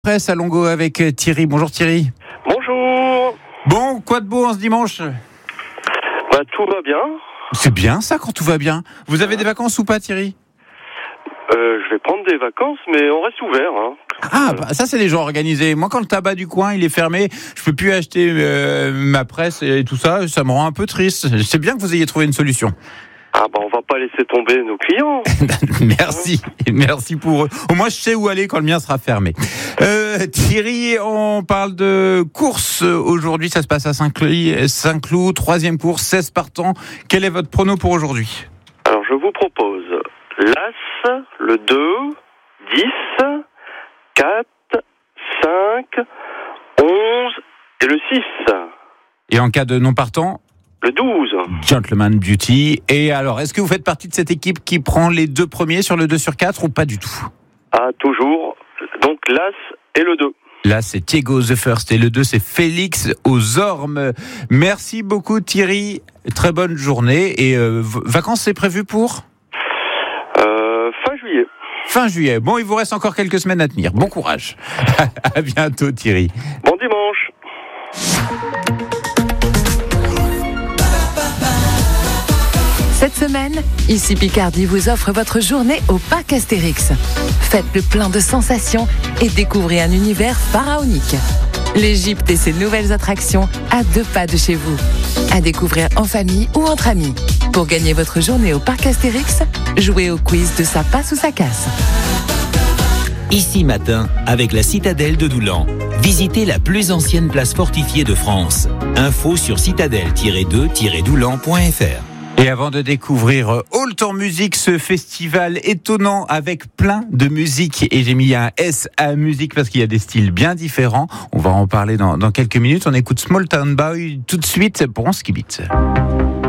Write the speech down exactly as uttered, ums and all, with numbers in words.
Presse à Longo avec Thierry. Bonjour Thierry. Bonjour. Bon, quoi de beau en ce dimanche ? Bah, tout va bien. C'est bien ça quand tout va bien. Vous avez des vacances ou pas Thierry ? Euh, je vais prendre des vacances, mais on reste ouvert. Hein. Ah, bah, ça c'est les gens organisés. Moi quand le tabac du coin il est fermé, je peux plus acheter euh, ma presse et tout ça, ça me rend un peu triste. C'est bien que vous ayez trouvé une solution. Ah bah on va pas laisser tomber nos clients. Merci, merci pour eux. Au moins je sais où aller quand le mien sera fermé. Euh, Thierry, on parle de course aujourd'hui, ça se passe à Saint-Cloud, Saint-Cloud, troisième course, seize partants. Quel est votre prono pour aujourd'hui ? Alors je vous propose l'As, le deux, dix, quatre, cinq, onze et le six. Et en cas de non partant ? Le douze. Gentleman Beauty. Et alors, est-ce que vous faites partie de cette équipe qui prend les deux premiers sur le deux sur quatre ou pas du tout ? Ah, toujours. Donc l'As et le deux. Là, c'est Diego The First et le deux, c'est Félix aux Ormes. Merci beaucoup Thierry. Très bonne journée. Et euh, vacances, c'est prévu pour ? euh, Fin juillet. Fin juillet. Bon, il vous reste encore quelques semaines à tenir. Bon courage. À bientôt Thierry. Bon dimanche. Cette semaine, ici Picardie vous offre votre journée au parc Astérix. Faites le plein de sensations et découvrez un univers pharaonique. L'Égypte et ses nouvelles attractions à deux pas de chez vous. À découvrir en famille ou entre amis. Pour gagner votre journée au parc Astérix, jouez au quiz de sa passe ou sa casse. Ici matin, avec la citadelle de Doulan. Visitez la plus ancienne place fortifiée de France. Info sur citadelle tiret deux tiret doulan point f r. Et avant de découvrir All Tour Music, ce festival étonnant avec plein de musique, et j'ai mis un S à musique parce qu'il y a des styles bien différents, on va en parler dans, dans quelques minutes. On écoute Small Town Boy tout de suite pour On Skip It.